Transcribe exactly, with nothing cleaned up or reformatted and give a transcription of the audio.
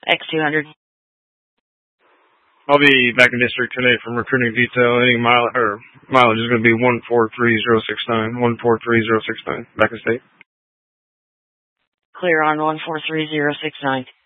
X two hundred. I'll be back in district today from recruiting detail. Any mile or mileage is going to be one four three zero six nine. One four three zero six nine. Back in state. Clear on one four three zero six nine.